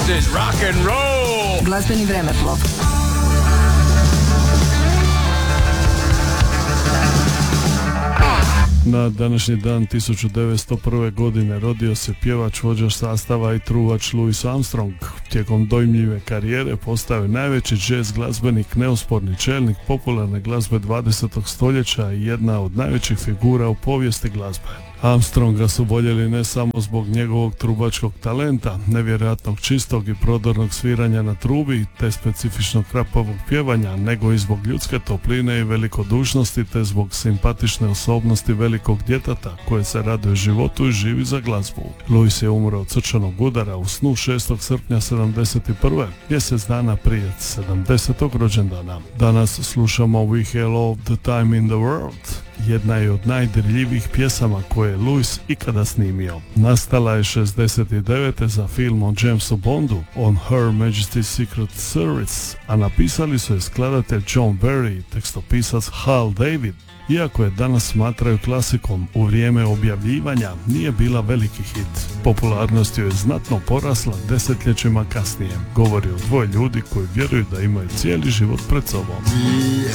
This is rock and roll. Glazbeni vremeplov. Na današnji dan 1901. godine rodio se pjevač, vođač sastava i truvač Louis Armstrong. Tijekom dojmljive karijere postao je najveći jazz glazbenik, neosporni čelnik popularne glazbe 20. stoljeća i jedna od najvećih figura u povijesti glazbe. Armstronga su voljeli ne samo zbog njegovog trubačkog talenta, nevjerojatnog čistog i prodornog sviranja na trubi te specifičnog krapovog pjevanja, nego i zbog ljudske topline i velikodušnosti te zbog simpatične osobnosti velikog djeteta koje se raduje životu i živi za glazbu. Louis je umro od srčanog udara u snu 6. srpnja 71. mjesec dana prije 70. rođendana. Danas slušamo We Have All the Time in the World, jedna je od najdirljivijih pjesama koje je Louis ikada snimio. Nastala je 69. za film o Jamesu Bondu, On Her Majesty's Secret Service, a napisali su je skladatelj John Barry i tekstopisac Hal David. Iako je danas smatraju klasikom, u vrijeme objavljivanja nije bila veliki hit. Popularnost joj je znatno porasla desetljećima kasnije. Govori o dvoje ljudi koji vjeruju da imaju cijeli život pred sobom. We